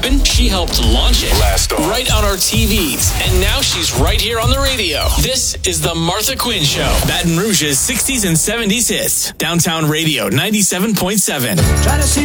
She helped launch it. Blast off. Right on our TVs. And now she's right here on the radio. This is the Martha Quinn Show. Baton Rouge's 60s and 70s hits. Downtown Radio 97.7.